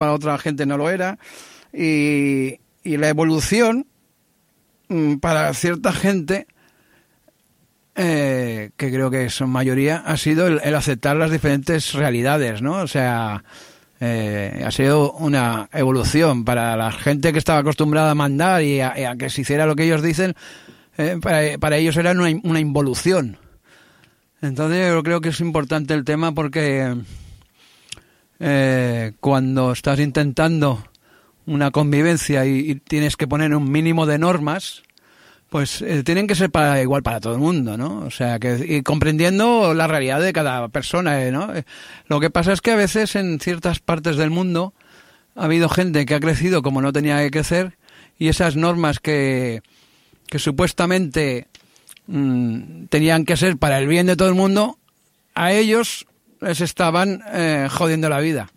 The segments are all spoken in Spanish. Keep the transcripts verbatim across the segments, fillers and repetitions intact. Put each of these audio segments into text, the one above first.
para otra gente no lo era, y, y la evolución para cierta gente, eh, que creo que son mayoría, ha sido el, el aceptar las diferentes realidades, ¿no? O sea, eh, ha sido una evolución para la gente que estaba acostumbrada a mandar y a, y a que se hiciera lo que ellos dicen. Eh, para, para ellos era una, una involución. Entonces yo creo que es importante el tema porque eh, cuando estás intentando una convivencia y, y tienes que poner un mínimo de normas, pues eh, tienen que ser para igual para todo el mundo, ¿no? O sea, que y comprendiendo la realidad de cada persona, ¿no? Lo que pasa es que a veces en ciertas partes del mundo ha habido gente que ha crecido como no tenía que crecer, y esas normas que, que supuestamente mmm, tenían que ser para el bien de todo el mundo, a ellos les estaban eh, jodiendo la vida.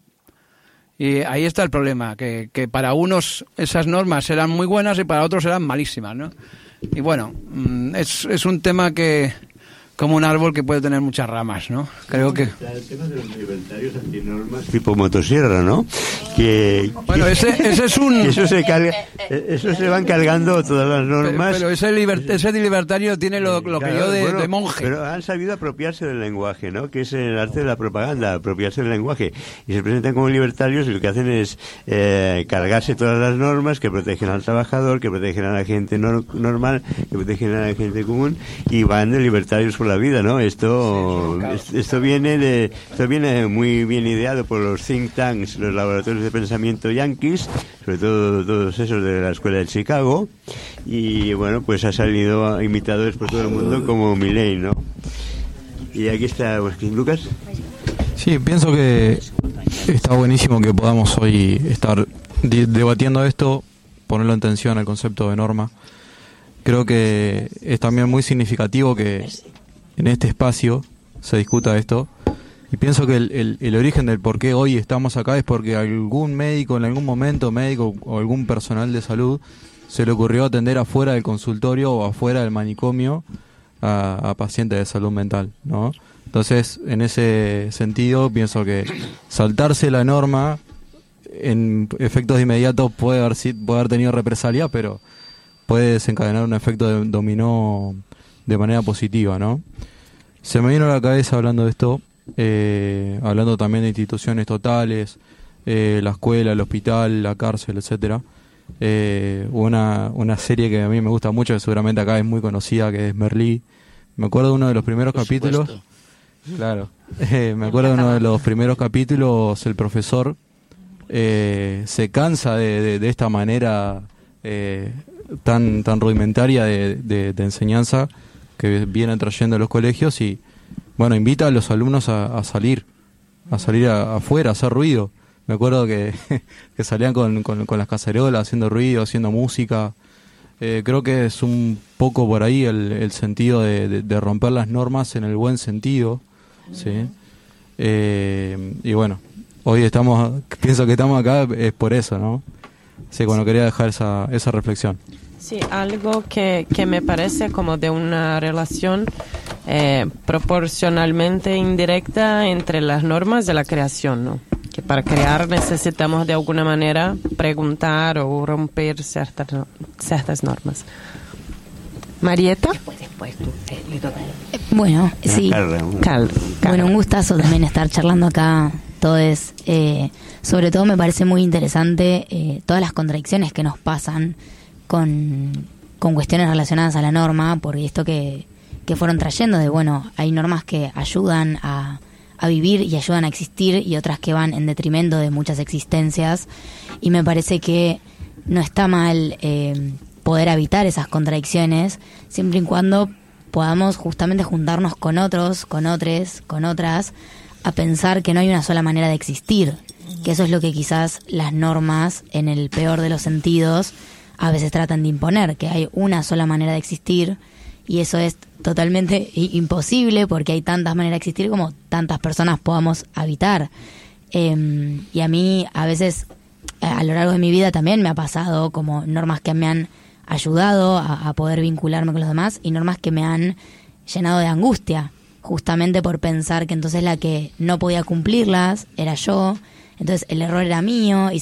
Y ahí está el problema, que, que para unos esas normas eran muy buenas y para otros eran malísimas, ¿no? Y bueno, es, es un tema que, como un árbol que puede tener muchas ramas, ¿no? Creo que... El tema de los libertarios antinormas tipo motosierra, ¿no? Que, bueno, ese, ese es un... Eso se, carga, eso se van cargando todas las normas. Pero, pero ese, liber, ese libertario tiene lo, lo claro, que yo de, bueno, de monje. Pero han sabido apropiarse del lenguaje, ¿no? Que es el arte de la propaganda, apropiarse del lenguaje. Y se presentan como libertarios y lo que hacen es eh, cargarse todas las normas que protegen al trabajador, que protegen a la gente no, normal, que protegen a la gente común, y van de libertarios por la vida, ¿no? Esto, esto viene de, esto viene muy bien ideado por los think tanks, los laboratorios de pensamiento yanquis, sobre todo todos esos de la escuela de Chicago, y bueno, pues ha salido imitadores por todo el mundo como Milei, ¿no? Y aquí está Lucas. Sí, pienso que está buenísimo que podamos hoy estar de- debatiendo esto, ponerlo en tensión al concepto de norma. Creo que es también muy significativo que en este espacio se discuta esto, y pienso que el, el, el origen del por qué hoy estamos acá es porque algún médico en algún momento, médico o algún personal de salud, se le ocurrió atender afuera del consultorio o afuera del manicomio a, a pacientes de salud mental, ¿no? Entonces, en ese sentido, pienso que saltarse la norma en efectos inmediatos puede haber, puede haber tenido represalia, pero puede desencadenar un efecto de dominó de manera positiva, ¿no? Se me vino a la cabeza hablando de esto, eh, hablando también de instituciones totales, eh, la escuela, el hospital, la cárcel, etcétera. Eh, una, una serie que a mí me gusta mucho, que seguramente acá es muy conocida, que es Merlí. Me acuerdo de uno de los primeros Por capítulos. supuesto. Claro. Eh, me acuerdo de uno de los primeros capítulos, el profesor eh, se cansa de, de, de esta manera eh, tan tan rudimentaria de, de, de enseñanza que vienen trayendo los colegios, y bueno, invita a los alumnos a, a salir, a salir a, afuera, a hacer ruido. Me acuerdo que, que salían con, con, con las cacerolas haciendo ruido, haciendo música. Eh, creo que es un poco por ahí el, el sentido de, de, de romper las normas en el buen sentido, ¿sí? Eh, y bueno, hoy estamos, pienso que estamos acá es por eso, ¿no? Sí, bueno, quería dejar esa, esa reflexión. Sí, algo que, que me parece como de una relación eh, proporcionalmente indirecta entre las normas de la creación, ¿no? Que para crear necesitamos de alguna manera preguntar o romper ciertas, ciertas normas. Marieta. Después, después, tú, eh, le toca. Bueno, sí. Carla, Cal, Cal. Bueno, un gustazo también estar charlando acá. Todo es, eh, sobre todo me parece muy interesante eh, todas las contradicciones que nos pasan con, con cuestiones relacionadas a la norma, porque esto que, que fueron trayendo de, bueno, hay normas que ayudan a, a vivir y ayudan a existir, y otras que van en detrimento de muchas existencias, y me parece que no está mal eh, poder evitar esas contradicciones, siempre y cuando podamos justamente juntarnos con otros, con otros, con otras, a pensar que no hay una sola manera de existir, que eso es lo que quizás las normas, en el peor de los sentidos, a veces tratan de imponer, que hay una sola manera de existir, y eso es totalmente imposible porque hay tantas maneras de existir como tantas personas podamos habitar. Eh, y a mí a veces, a lo largo de mi vida también me ha pasado como normas que me han ayudado a, a poder vincularme con los demás, y normas que me han llenado de angustia, justamente por pensar que entonces la que no podía cumplirlas era yo, entonces el error era mío, y